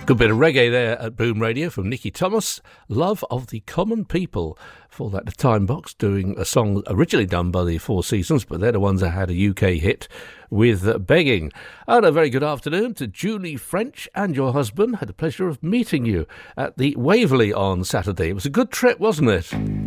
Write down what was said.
Good bit of reggae there at Boom Radio from Nicky Thomas, Love of the Common People. For that, the Time Box doing a song originally done by the Four Seasons, but they're the ones that had a UK hit with Begging. And a very good afternoon to Julie French and your husband. Had the pleasure of meeting you at the Waverley on Saturday. It was a good trip, wasn't it?